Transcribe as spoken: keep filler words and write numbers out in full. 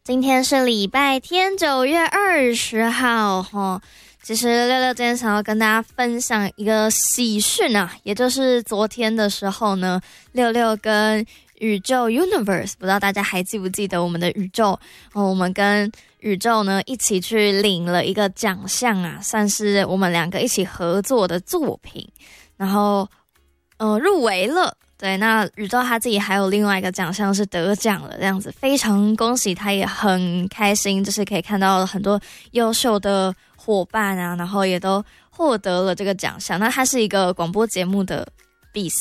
今天是礼拜天，九月二十号齁。其实六六今天想要跟大家分享一个喜讯啊，也就是昨天的时候呢，六六跟宇宙 Universe， 不知道大家还记不记得我们的宇宙哦，我们跟宇宙呢一起去领了一个奖项啊，算是我们两个一起合作的作品，然后呃入围了。对，那宇宙他自己还有另外一个奖项是得奖了，这样子非常恭喜他，也很开心，就是可以看到很多优秀的伙伴啊，然后也都获得了这个奖项。那它是一个广播节目的比赛。